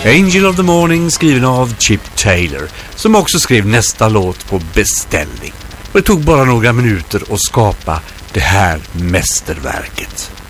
Angel of the Morning skriven av Chip Taylor, som också skrev nästa låt på beställning. Och det tog bara några minuter att skapa det här mästerverket.